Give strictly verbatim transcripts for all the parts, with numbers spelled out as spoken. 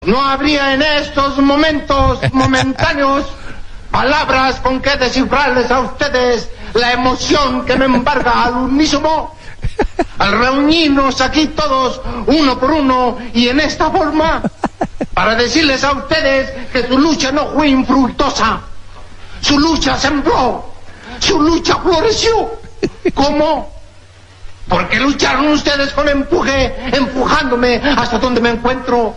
No habría en estos momentos momentáneos palabras con que descifrarles a ustedes la emoción que me embarga al unísono al reunirnos aquí todos uno por uno y en esta forma para decirles a ustedes que su lucha no fue infructuosa, su lucha sembró, su lucha floreció. ¿Cómo? Porque lucharon ustedes con empuje, empujándome hasta donde me encuentro.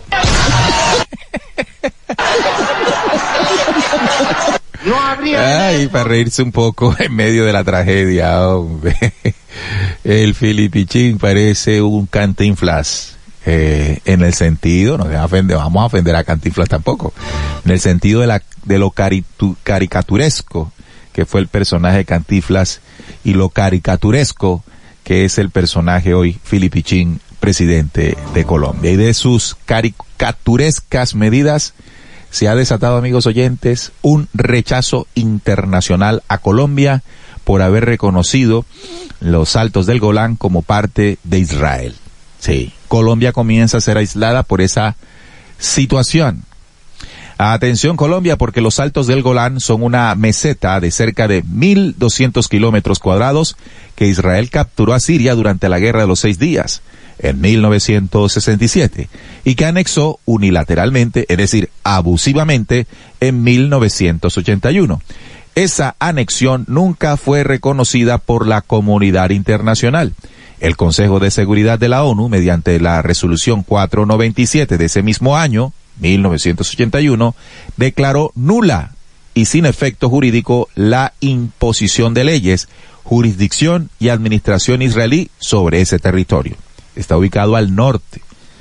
No habría... Ay, para reírse un poco en medio de la tragedia, hombre. El Filipichín parece un Cantinflas, eh, en el sentido, no se ofende, vamos a ofender a Cantinflas tampoco, en el sentido de la, de lo caritu, caricaturesco que fue el personaje de Cantinflas y lo caricaturesco que es el personaje hoy, Filipichín, presidente de Colombia. Y de sus caricaturescas medidas se ha desatado, amigos oyentes, un rechazo internacional a Colombia por haber reconocido los Altos del Golán como parte de Israel. Sí, Colombia comienza a ser aislada por esa situación. Atención Colombia, porque los Altos del Golán son una meseta de cerca de mil doscientos kilómetros cuadrados que Israel capturó a Siria durante la Guerra de los Seis Días en mil novecientos sesenta y siete y que anexó unilateralmente, es decir, abusivamente, en mil novecientos ochenta y uno. Esa anexión nunca fue reconocida por la comunidad internacional. El Consejo de Seguridad de la ONU, mediante la resolución cuatrocientos noventa y siete de ese mismo año, mil novecientos ochenta y uno, declaró nula y sin efecto jurídico la imposición de leyes, jurisdicción y administración israelí sobre ese territorio. Está ubicado al norte,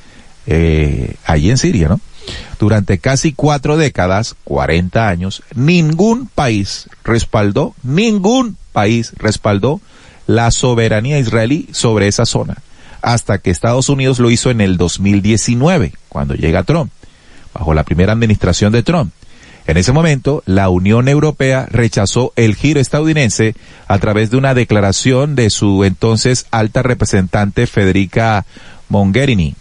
eh, allí en Siria, ¿no? Durante casi cuatro décadas, cuarenta años, ningún país respaldó, ningún país respaldó la soberanía israelí sobre esa zona, hasta que Estados Unidos lo hizo en el dos mil diecinueve, cuando llega Trump, bajo la primera administración de Trump. En ese momento, la Unión Europea rechazó el giro estadounidense a través de una declaración de su entonces alta representante Federica Mogherini,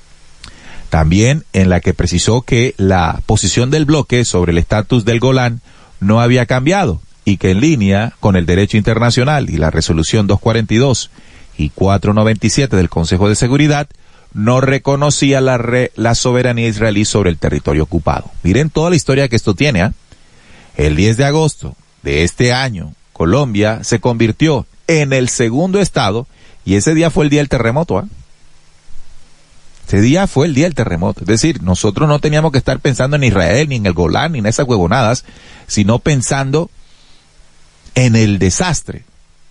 también en la que precisó que la posición del bloque sobre el estatus del Golán no había cambiado y que en línea con el derecho internacional y la resolución doscientos cuarenta y dos y cuatrocientos noventa y siete del Consejo de Seguridad, no reconocía la, re, la soberanía israelí sobre el territorio ocupado. Miren toda la historia que esto tiene, ¿eh? El diez de agosto de este año, Colombia se convirtió en el segundo estado, y ese día fue el día del terremoto, ¿eh? Ese día fue el día del terremoto. Es decir, nosotros no teníamos que estar pensando en Israel, ni en el Golán, ni en esas huevonadas, sino pensando en el desastre.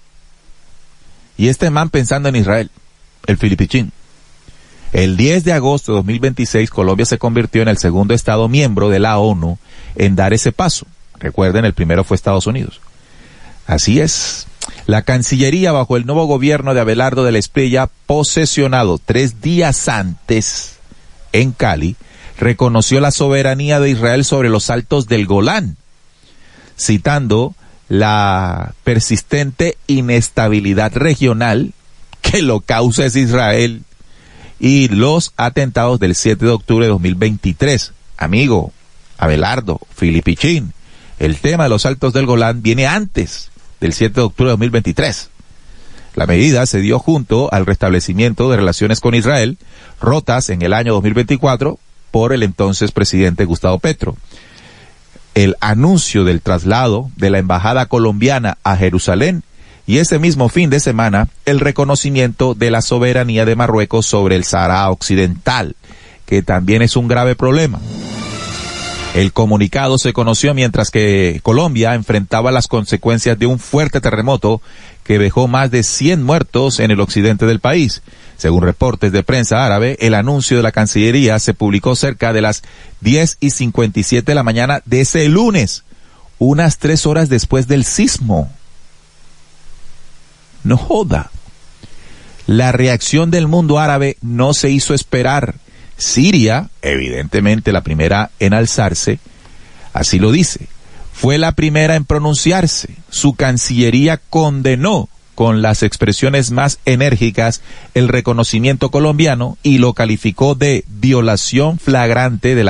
Y este man pensando en Israel, el Filipichín. El diez de agosto de dos mil veintiséis, Colombia se convirtió en el segundo estado miembro de la ONU en dar ese paso. Recuerden, el primero fue Estados Unidos. Así es. La Cancillería, bajo el nuevo gobierno de Abelardo de la Espriella, posesionado tres días antes en Cali, reconoció la soberanía de Israel sobre los Altos del Golán, citando la persistente inestabilidad regional que lo causa es Israel y los atentados del siete de octubre de dos mil veintitrés. Amigo, Abelardo, Filipichín, el tema de los Altos del Golán viene antes del siete de octubre de dos mil veintitrés. La medida se dio junto al restablecimiento de relaciones con Israel, rotas en el año dos mil veinticuatro por el entonces presidente Gustavo Petro. El anuncio del traslado de la embajada colombiana a Jerusalén y ese mismo fin de semana el reconocimiento de la soberanía de Marruecos sobre el Sahara Occidental, que también es un grave problema. El comunicado se conoció mientras que Colombia enfrentaba las consecuencias de un fuerte terremoto que dejó más de cien muertos en el occidente del país. Según reportes de prensa árabe, el anuncio de la Cancillería se publicó cerca de las diez y cincuenta y siete de la mañana de ese lunes, unas tres horas después del sismo. No joda. La reacción del mundo árabe no se hizo esperar. Siria, evidentemente la primera en alzarse, así lo dice, fue la primera en pronunciarse. Su Cancillería condenó con las expresiones más enérgicas el reconocimiento colombiano y lo calificó de violación flagrante de la